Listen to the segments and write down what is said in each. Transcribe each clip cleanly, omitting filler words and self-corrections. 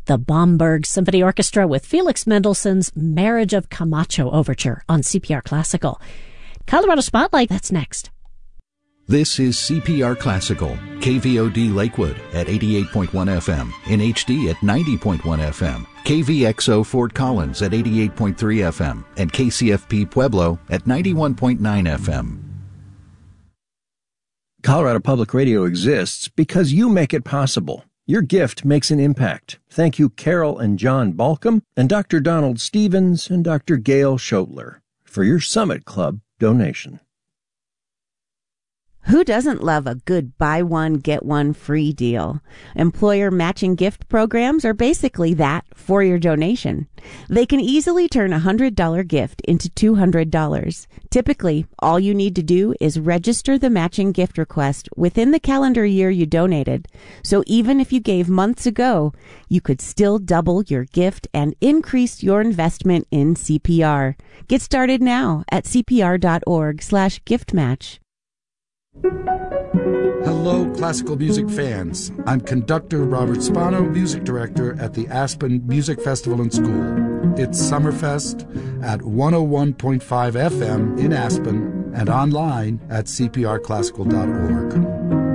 the Bomberg Symphony Orchestra with Felix Mendelssohn's Marriage of Camacho Overture on CPR Classical. Colorado Spotlight, that's next. This is CPR Classical, KVOD Lakewood at 88.1 FM, in HD at 90.1 FM, KVXO Fort Collins at 88.3 FM, and KCFP Pueblo at 91.9 FM. Colorado Public Radio exists because you make it possible. Your gift makes an impact. Thank you, Carol and John Balcom, and Dr. Donald Stevens and Dr. Gail Schotler for your Summit Club donation. Who doesn't love a good buy one, get one free deal? Employer matching gift programs are basically that for your donation. They can easily turn a $100 gift into $200. Typically, all you need to do is register the matching gift request within the calendar year you donated. So even if you gave months ago, you could still double your gift and increase your investment in CPR. Get started now at cpr.org/giftmatch. Hello, classical music fans. I'm conductor Robert Spano, music director at the Aspen Music Festival and School. It's Summerfest at 101.5 FM in Aspen and online at cprclassical.org.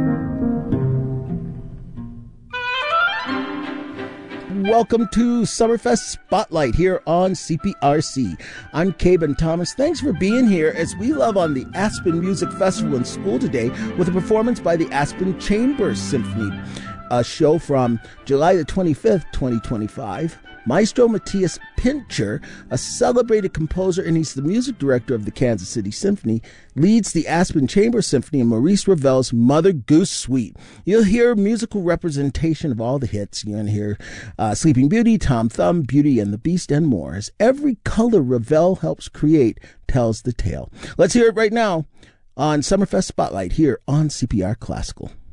Welcome to Summerfest Spotlight here on CPRC. I'm Caben Thomas. Thanks for being here as we love on the Aspen Music Festival and School today with a performance by the Aspen Chamber Symphony, a show from July the 25th, 2025. Maestro Matthias Pincher, a celebrated composer, and he's the music director of the Kansas City Symphony, leads the Aspen Chamber Symphony in Maurice Ravel's Mother Goose Suite. You'll hear musical representation of all the hits. You're going to hear Sleeping Beauty, Tom Thumb, Beauty and the Beast, and more, as every color Ravel helps create tells the tale. Let's hear it right now on Summerfest Spotlight here on CPR Classical.